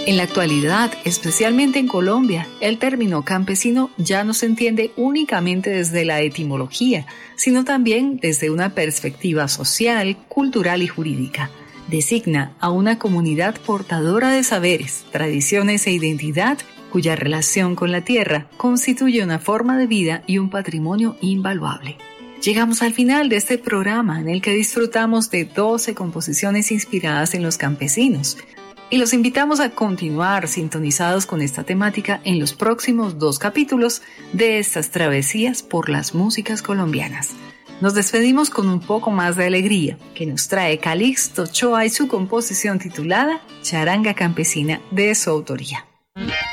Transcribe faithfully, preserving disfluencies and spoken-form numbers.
En la actualidad, especialmente en Colombia, el término campesino ya no se entiende únicamente desde la etimología, sino también desde una perspectiva social, cultural y jurídica. Designa a una comunidad portadora de saberes, tradiciones e identidad, cuya relación con la tierra constituye una forma de vida y un patrimonio invaluable. Llegamos al final de este programa en el que disfrutamos de doce composiciones inspiradas en los campesinos. Y los invitamos a continuar sintonizados con esta temática en los próximos dos capítulos de estas travesías por las músicas colombianas. Nos despedimos con un poco más de alegría que nos trae Calixto Ochoa y su composición titulada Charanga Campesina, de su autoría.